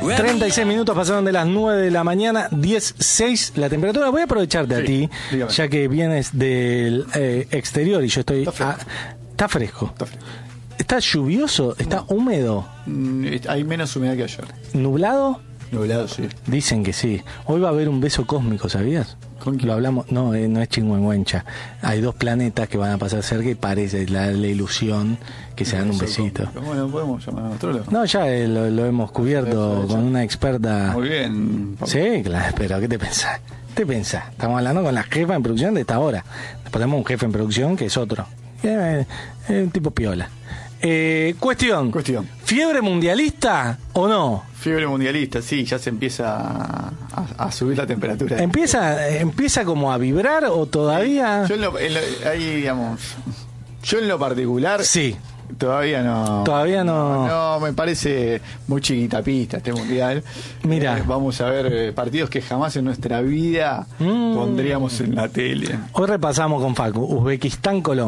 36 minutos pasaron de las 9 de la mañana, 10:06 la temperatura. Voy a aprovecharte a ti, dígame. ya que vienes del exterior y yo estoy... Está fresco. ¿Está lluvioso? ¿Está húmedo? Hay menos humedad que ayer. ¿Nublado? Nublado, sí. Dicen que sí. Hoy va a haber un beso cósmico, ¿sabías? ¿Con quién? Lo hablamos, no es Chingüengüencha. Hay dos planetas que van a pasar cerca y parece la ilusión que se dan un besito. Bueno, podemos llamar a astrólogo. No, ya lo hemos cubierto con una experta. Muy bien. Pablo. Sí, claro, pero ¿qué te pensás? Estamos hablando con la jefa en producción de esta hora. Después tenemos un jefe en producción que es otro. Es un tipo piola. Cuestión. ¿Fiebre mundialista o no? Fiebre mundialista, sí, ya se empieza a subir la temperatura. ¿Empieza como a vibrar o todavía? Yo en lo particular, sí. Todavía no. No, me parece muy chiquitapista este mundial. Mira. Vamos a ver partidos que jamás en nuestra vida pondríamos en la tele. Hoy repasamos con Facu. Uzbekistán, Colombia.